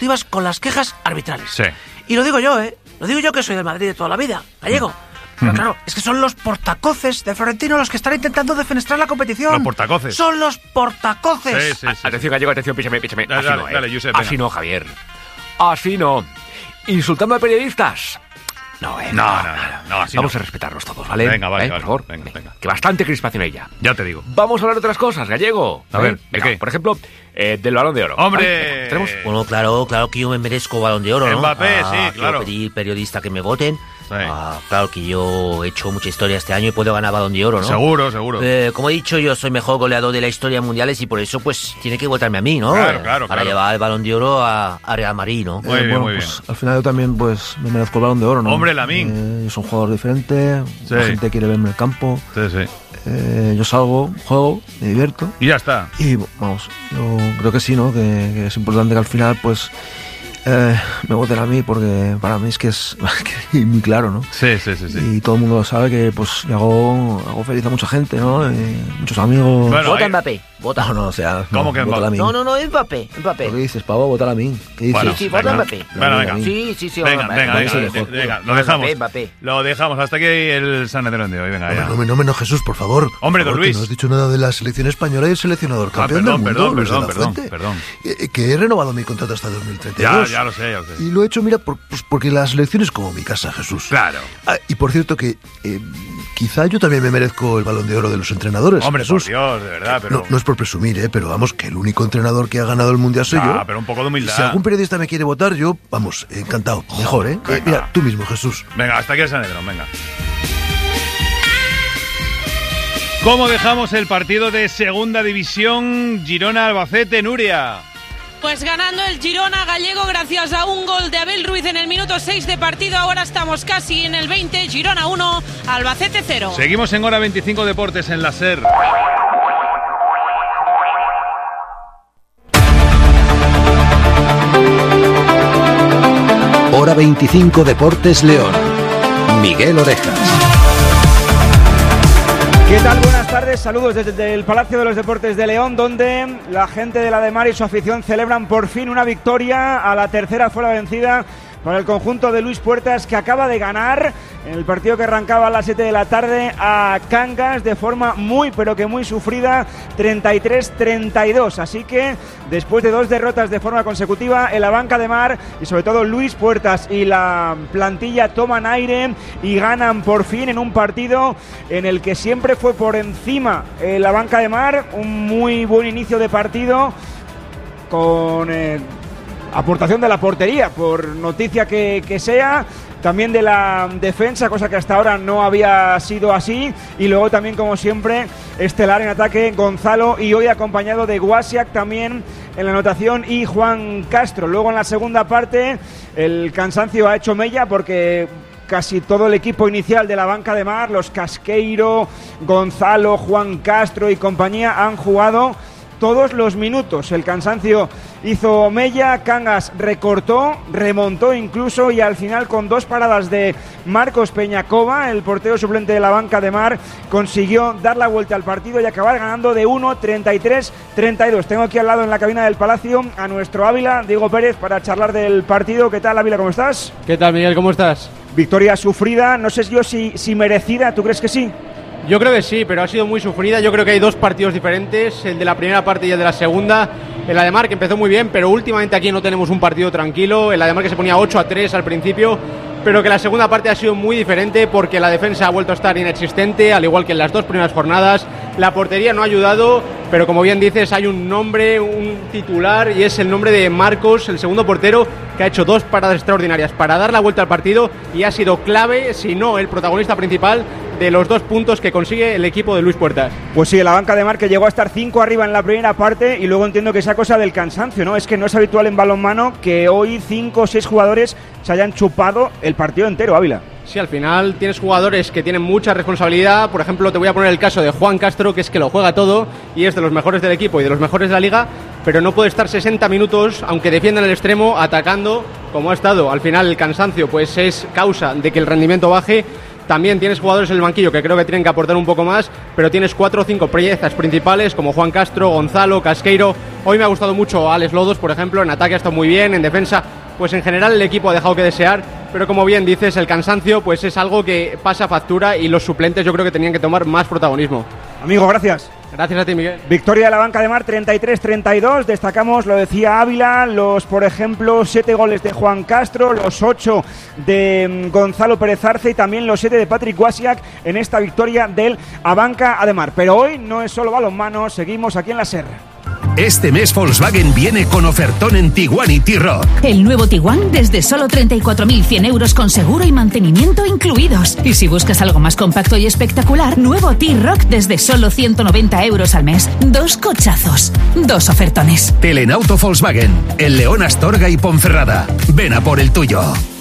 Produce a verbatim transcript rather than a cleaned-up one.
tú ibas con las quejas arbitrales. Sí. Y lo digo yo, ¿eh? Lo digo yo que soy del Madrid de toda la vida, gallego. Pero claro, es que son los portacoces de Florentino los que están intentando defenestrar la competición. Los portacoces. Son los portacoces. Sí, sí, sí. Atención, gallego, atención, píchame, píchame. Dale, Así dale, no, ¿eh? dale, Josep, Así venga. no, Javier. Así no. Insultando a periodistas. No, eh. No, no, no, no, así Vamos no. a respetarnos todos, ¿vale? Venga, vale, ¿Eh? vale. Por favor. Venga, venga. Que bastante crispación hay ya. Ya te digo. Vamos a hablar de otras cosas, gallego. A ver, ¿de Venga, qué? Por ejemplo, eh, del Balón de Oro. ¡Hombre! ¿Vale? Venga, tenemos... Bueno, claro, claro que yo me merezco Balón de Oro, ¿no? Mbappé, Ah, sí, quiero claro. pedir periodista que me voten. Sí. Ah, claro que yo he hecho mucha historia este año y puedo ganar Balón de Oro, ¿no? Seguro, seguro. Eh, como he dicho, yo soy mejor goleador de la historia mundiales y por eso, pues, tiene que votarme a mí, ¿no? Claro, claro, Para claro. llevar el Balón de Oro a, a Real Madrid, ¿no? Muy bien, bueno, muy bien. pues al final yo también pues me merezco el Balón de Oro, ¿no? Hombre, Lamine. Eh, yo soy un jugador diferente, Sí. la gente quiere verme en el campo, Sí, sí. eh, yo salgo, juego, me divierto Y ya está. y vamos, yo creo que sí, ¿no? Que, que es importante que al final pues eh, me voten a mí porque para mí es que es que es muy claro, ¿no? Sí, sí, sí, sí. Y todo el mundo lo sabe que pues yo hago, hago feliz a mucha gente, ¿no? Eh, muchos amigos. Bueno, Vota ahí- Mbappé, vota. No, no, o sea, ¿Cómo no, que vótala a mí. No, no, no, Mbappé, ¿Qué Mbappé. dices, pavo? Vótala a mí. ¿Qué dices? Bueno, Sí, sí, vota venga. Mbappé. Bueno, venga. Sí, sí, sí. Venga, Mbappé. venga, Mbappé, venga, sí, venga, mejor. venga, lo Mbappé, dejamos. Mbappé. Lo dejamos. Hasta aquí el San Edrón de hoy. Venga, ya. No, me- no menos Jesús, por favor. Hombre, Por don favor, Luis. que no has dicho nada de la selección española y el seleccionador Ah, campeón perdón, del mundo, perdón, Luis de perdón, la perdón, Fuente. perdón. Eh, que he renovado mi contrato hasta dos mil treinta y Ya, dos. ya lo sé, ya lo sé. Y lo he hecho, mira, por- pues porque la selección es como mi casa, Jesús. Claro. Ah, y por cierto que eh, quizá yo también me merezco el Balón de Oro de los entrenadores, Hombre, por Jesús. Dios, de verdad, pero... No, no es por presumir, ¿eh? Pero vamos, que el único entrenador que ha ganado el Mundial soy Ah, yo. pero un poco de Y humildad. si algún periodista me quiere votar, yo, vamos, encantado. Mejor, ¿eh? Eh, venga. Mira, tú mismo, Jesús. Venga, hasta aquí el San Edrón, venga. ¿Cómo dejamos el partido de Segunda División Girona-Albacete, Nuria? Pues ganando el Girona gallego gracias a un gol de Abel Ruiz en el minuto seis de partido. Ahora estamos casi en el veinte. Girona uno, Albacete cero. Seguimos en Hora veinticinco Deportes en la SER. Hora veinticinco Deportes León. Miguel Orejas. ¿Qué tal? Buenas tardes, saludos desde el Palacio de los Deportes de León, donde la gente de la de Mar y su afición celebran por fin una victoria. A la tercera fue la vencida para el conjunto de Luis Puertas, que acaba de ganar en el partido que arrancaba a las siete de la tarde a Cangas de forma muy pero que muy sufrida, treinta y tres treinta y dos. Así que después de dos derrotas de forma consecutiva, en la banca de Mar y sobre todo Luis Puertas y la plantilla toman aire y ganan por fin en un partido en el que siempre fue por encima eh, la banca de Mar. Un muy buen inicio de partido con eh, aportación de la portería, por noticia que, que sea, también de la defensa, cosa que hasta ahora no había sido así, y luego también, como siempre, estelar en ataque Gonzalo, y hoy acompañado de Guasiak también en la anotación, y Juan Castro. Luego en la segunda parte el cansancio ha hecho mella, porque casi todo el equipo inicial de la banca de Mar, los Casqueiro, Gonzalo, Juan Castro y compañía, han jugado todos los minutos. El cansancio hizo mella, Cangas recortó, remontó incluso, y al final, con dos paradas de Marcos Peñacova, el portero suplente de la banca de Mar, consiguió dar la vuelta al partido y acabar ganando de uno, treinta y tres treinta y dos. Tengo aquí al lado en la cabina del Palacio a nuestro Ávila, Diego Pérez, para charlar del partido. ¿Qué tal, Ávila? ¿Cómo estás? ¿Qué tal, Miguel? ¿Cómo estás? Victoria sufrida, no sé yo si, si merecida, ¿tú crees que sí? Yo creo que sí, pero ha sido muy sufrida. Yo creo que hay dos partidos diferentes, el de la primera parte y el de la segunda. El Ademar, que empezó muy bien, pero últimamente aquí no tenemos un partido tranquilo. El Ademar, que se ponía ocho a tres al principio, pero que la segunda parte ha sido muy diferente porque la defensa ha vuelto a estar inexistente, al igual que en las dos primeras jornadas. La portería no ha ayudado, pero como bien dices, hay un nombre, un titular, y es el nombre de Marcos, el segundo portero, que ha hecho dos paradas extraordinarias para dar la vuelta al partido y ha sido clave, si no el protagonista principal, de los dos puntos que consigue el equipo de Luis Puertas. Pues sí, la banca de Mar, que llegó a estar cinco arriba en la primera parte, y luego entiendo que esa cosa del cansancio, ¿no? Es que no es habitual en balonmano que hoy cinco o seis jugadores se hayan chupado el partido entero, Ávila. Sí, al final tienes jugadores que tienen mucha responsabilidad. Por ejemplo, te voy a poner el caso de Juan Castro, que es que lo juega todo y es de los mejores del equipo y de los mejores de la liga, pero no puede estar sesenta minutos, aunque defienda en el extremo, atacando como ha estado. Al final el cansancio pues es causa de que el rendimiento baje. También tienes jugadores en el banquillo que creo que tienen que aportar un poco más, pero tienes cuatro o cinco piezas principales como Juan Castro, Gonzalo, Casqueiro. Hoy me ha gustado mucho Alex Lodos, por ejemplo, en ataque ha estado muy bien, en defensa, pues en general el equipo ha dejado que desear, pero como bien dices, el cansancio pues es algo que pasa factura y los suplentes yo creo que tenían que tomar más protagonismo. Amigo, gracias. Gracias a ti, Miguel. Victoria de la Banca de Mar treinta y tres treinta y dos. Destacamos, lo decía Ávila, los, por ejemplo, siete goles de Juan Castro, los ocho de Gonzalo Pérez Arce y también los siete de Patrick Wasiak en esta victoria del Abanca Ademar. Pero hoy no es solo balonmano, seguimos aquí en la SER. Este mes Volkswagen viene con ofertón en Tiguan y T-Roc. El nuevo Tiguan desde solo treinta y cuatro mil cien euros con seguro y mantenimiento incluidos. Y si buscas algo más compacto y espectacular, nuevo T-Roc desde solo ciento noventa euros al mes. Dos cochazos, dos ofertones. Telenauto Volkswagen, en León, Astorga y Ponferrada. Ven a por el tuyo.